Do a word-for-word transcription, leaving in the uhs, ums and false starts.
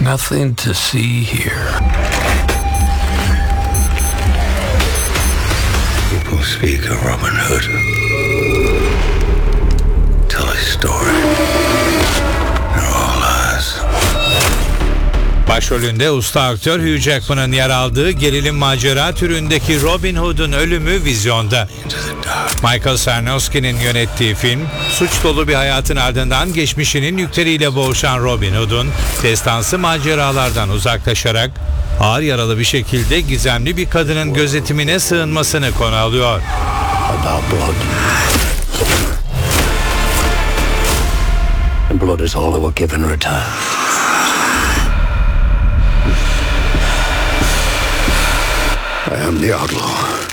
Nothing to see here. People speak of Robin Hood. Tell a story. They're all lies. Başrolünde usta aktör Hugh Jackman'ın yer aldığı gerilim macera türündeki Robin Hood'un ölümü vizyonda. Michael Sarnowski'nin yönettiği film, suç dolu bir hayatın ardından geçmişinin yükleriyle boğuşan Robin Hood'un destansı maceralardan uzaklaşarak ağır yaralı bir şekilde gizemli bir kadının gözetimine sığınmasını konu alıyor. About blood. And blood is all that will give in return. I am the outlaw.